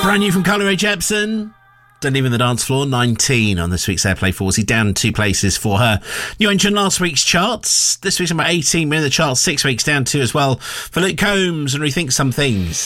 Brand new from Carly Rae Jepsen. Don't Leave in the Dance Floor, 19 on this week's Airplay 40, down 2 places for her. New entry in last week's charts. This week's number 18, been in the charts 6 weeks, down 2 as well for Luke Combs and Rethink Some Things.